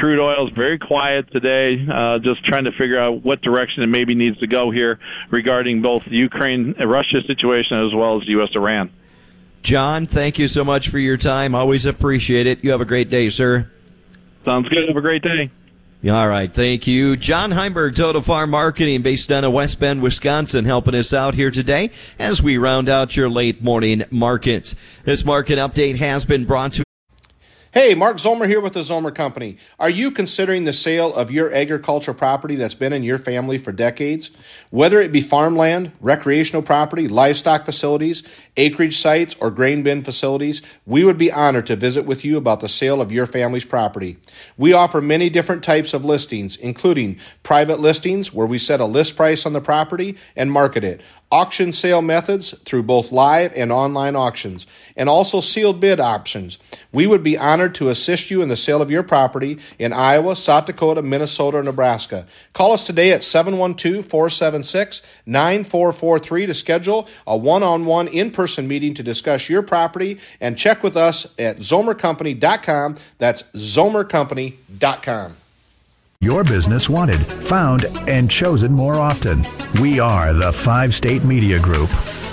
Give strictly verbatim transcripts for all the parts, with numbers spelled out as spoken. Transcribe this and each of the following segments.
crude oil is very quiet today, uh, just trying to figure out what direction it maybe needs to go here regarding both the Ukraine-Russia situation as well as U S Iran. John, thank you so much for your time. Always appreciate it. You have a great day, sir. Sounds good. Have a great day. All right, thank you. John Heimberg, Total Farm Marketing, based out of West Bend, Wisconsin, helping us out here today as we round out your late morning markets. This market update has been brought to Hey, Mark Zomer here with the Zomer Company. Are you considering the sale of your agricultural property that's been in your family for decades? Whether it be farmland, recreational property, livestock facilities, acreage sites, or grain bin facilities, we would be honored to visit with you about the sale of your family's property. We offer many different types of listings, including private listings where we set a list price on the property and market it, auction sale methods through both live and online auctions, and also sealed bid options. We would be honored to assist you in the sale of your property in Iowa, South Dakota, Minnesota, or Nebraska. Call us today at seven one two, four seven six, nine four four three to schedule a one-on-one in-person meeting to discuss your property, and check with us at zomer company dot com. That's zomer company dot com. Your business wanted, found, and chosen more often. We are the Five State Media Group.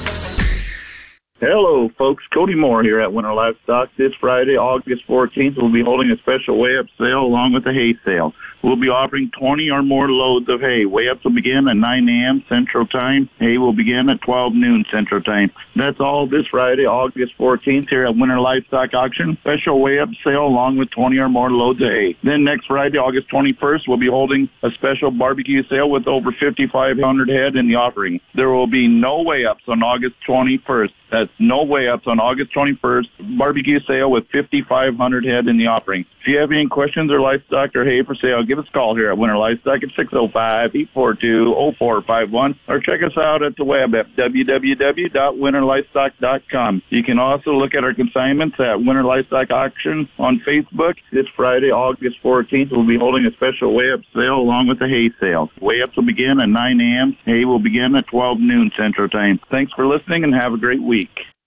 Hello, folks. Cody Moore here at Winter Livestock. This Friday, August fourteenth, we'll be holding a special weigh-up sale along with a hay sale. We'll be offering twenty or more loads of hay. Weigh-ups will begin at nine a.m. Central Time. Hay will begin at twelve noon Central Time. That's all this Friday, August fourteenth, here at Winter Livestock Auction. Special weigh-up sale along with twenty or more loads of hay. Then next Friday, August twenty-first, we'll be holding a special barbecue sale with over fifty-five hundred head in the offering. There will be no weigh-ups on August twenty-first. That's no weigh-ups on August twenty-first. Barbecue sale with fifty-five hundred head in the offering. If you have any questions or livestock or hay for sale, give us a call here at Winter Livestock at six oh five, eight four two, oh four five one, or check us out at the web at w w w dot winter livestock dot com. You can also look at our consignments at Winter Livestock Auction on Facebook. This Friday, August fourteenth, we'll be holding a special weigh-up sale along with the hay sale. Weigh-ups will begin at nine a.m. Hay will begin at twelve noon Central Time. Thanks for listening and have a great week.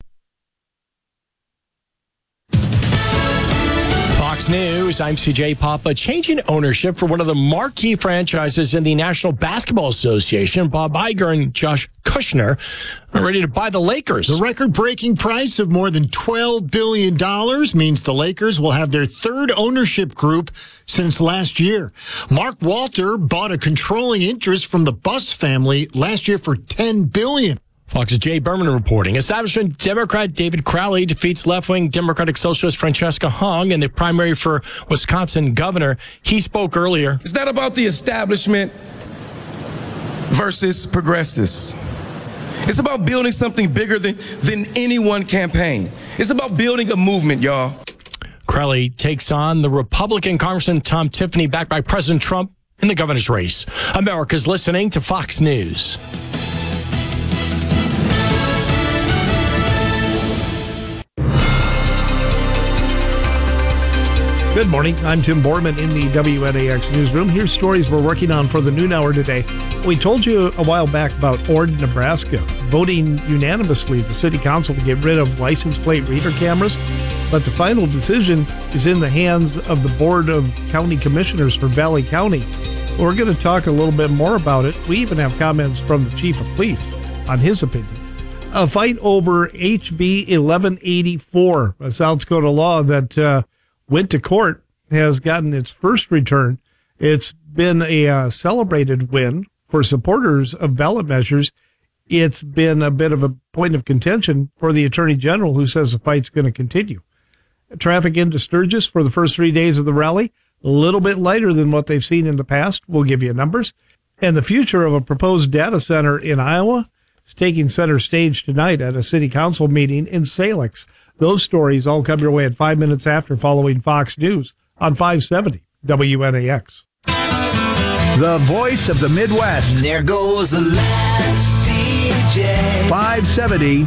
Fox News, I'm C J Papa. Changing ownership for one of the marquee franchises in the National Basketball Association, Bob Iger and Josh Kushner are ready to buy the Lakers. The record-breaking price of more than twelve billion dollars means the Lakers will have their third ownership group since last year. Mark Walter bought a controlling interest from the Buss family last year for ten billion dollars. Fox's Jay Berman reporting. Establishment Democrat David Crowley defeats left-wing Democratic Socialist Francesca Hong in the primary for Wisconsin governor. He spoke earlier. It's not about the establishment versus progressives. It's about building something bigger than, than any one campaign. It's about building a movement, y'all. Crowley takes on the Republican Congressman Tom Tiffany, backed by President Trump, in the governor's race. America's listening to Fox News. Good morning. I'm Tim Borman in the W N A X newsroom. Here's stories we're working on for the noon hour today. We told you a while back about Ord, Nebraska, voting unanimously the city council to get rid of license plate reader cameras. But the final decision is in the hands of the Board of County Commissioners for Valley County. We're going to talk a little bit more about it. We even have comments from the chief of police on his opinion. A fight over H B eleven eighty-four, a South Dakota law that uh, went to court, has gotten its first return. It's been a uh, celebrated win for supporters of ballot measures. It's been a bit of a point of contention for the Attorney General, who says the fight's going to continue. Traffic into Sturgis for the first three days of the rally, a little bit lighter than what they've seen in the past. We'll give you numbers. And the future of a proposed data center in Iowa is taking center stage tonight at a city council meeting in Salix. Those stories all come your way at five minutes after, following Fox News on five seventy W N A X. The voice of the Midwest. There goes the last D J. five seventy